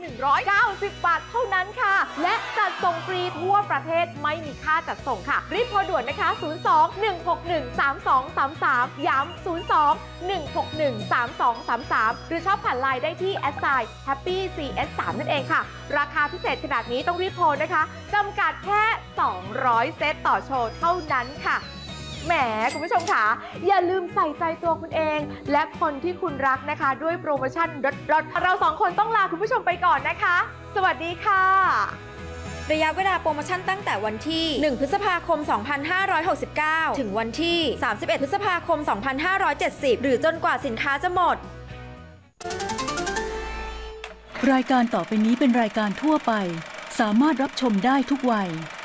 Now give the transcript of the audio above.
190 บาทเท่านั้นค่ะและจัดส่งฟรีทั่วประเทศไม่มีค่าจัดส่งค่ะรีบโทรด่วนนะคะ02-161-3233ย้ำ02-161-3233หรือชอบผ่านไลน์ได้ที่ @happycs3 นั่นเองค่ะราคาพิเศษขนาดนี้ต้องรีบโทรนะคะจำกัดแค่200 เซตต่อโชว์เท่านั้นค่ะแหมคุณผู้ชมค่ะอย่าลืมใส่ใจตัวคุณเองและคนที่คุณรักนะคะด้วยโปรโมชั่นรถเราสองคนต้องลาคุณผู้ชมไปก่อนนะคะสวัสดีค่ะระยะเวลาโปรโมชั่นตั้งแต่วันที่ 1 พฤษภาคม 2569 ถึงวันที่ 31 พฤษภาคม 2570 หรือจนกว่าสินค้าจะหมดรายการต่อไปนี้เป็นรายการทั่วไปสามารถรับชมได้ทุกวัย